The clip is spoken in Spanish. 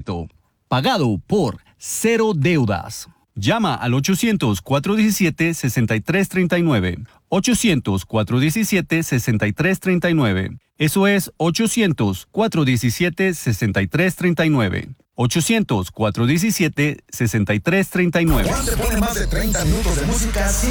perfecto. Pagado por Cero Deudas. Llama al 800-417-6339. 800-417-6339. Eso es 800-417-6339. 800-417-6339. Juan te pone más de 30 minutos de música